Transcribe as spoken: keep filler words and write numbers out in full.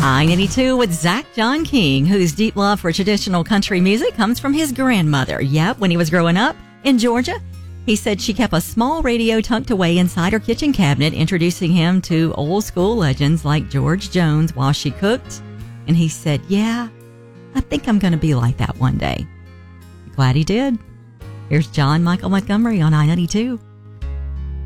I ninety-two with Zach John King, whose deep love for traditional country music comes from his grandmother. Yep, when he was growing up in Georgia, he said she kept a small radio tucked away inside her kitchen cabinet, introducing him to old school legends like George Jones while she cooked. And he said, yeah, I think I'm going to be like that one day. Glad he did. Here's John Michael Montgomery on I ninety-two.